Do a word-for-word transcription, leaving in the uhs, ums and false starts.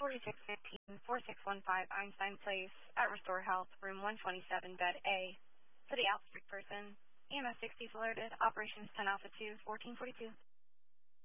forty-six fifteen, forty-six fifteen Einstein Place at Restore Health, room one twenty-seven, bed A. For the outbreak person, E M S sixty is alerted, operations ten Alpha two, fourteen forty-two.